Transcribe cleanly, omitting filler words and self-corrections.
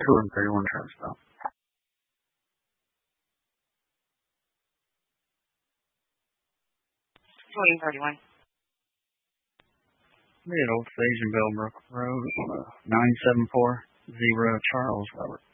31 Turnstile. William 31. Mid Old Sage and Bellbrook Road, 9740 Charles Robert.